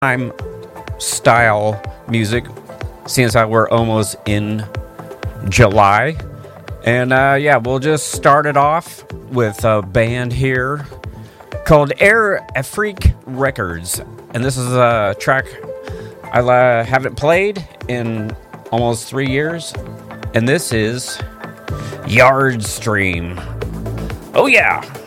time style music, since we're almost in July. And yeah, we'll just start it off with a band here called Air Afrique Records. And this is a track I haven't played in almost 3 years. And this is Yard Stream. Oh yeah!